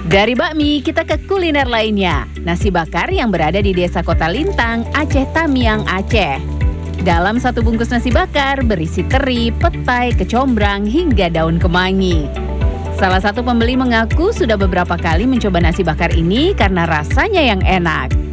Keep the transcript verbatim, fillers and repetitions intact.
Dari bakmi, kita ke kuliner lainnya. Nasi bakar yang berada di Desa Kota Lintang, Aceh Tamiang, Aceh. Dalam satu bungkus nasi bakar berisi teri, petai, kecombrang, hingga daun kemangi. Salah satu pembeli mengaku sudah beberapa kali mencoba nasi bakar ini karena rasanya yang enak.